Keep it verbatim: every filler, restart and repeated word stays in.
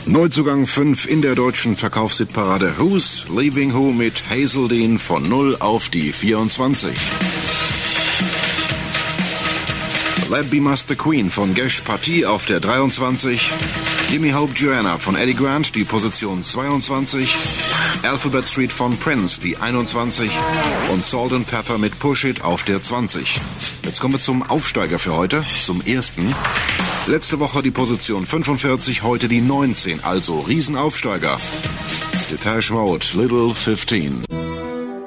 Neuzugang fünf in der deutschen Verkaufshitparade. Who's Leaving Who mit Hazeldean von null auf die vierundzwanzig. Let Be Must the Queen von Gesh Partie auf der dreiundzwanzig. Gimme Hope Joanna von Eddie Grant, die Position zweiundzwanzig. Alphabet Street von Prince, die einundzwanzig. Und Salt and Pepper mit Push It auf der zwanzig. Jetzt kommen wir zum Aufsteiger für heute, zum ersten. Letzte Woche die Position fünfundvierzig, heute die neunzehn, also Riesenaufsteiger. Depeche Mode, Little fifteen.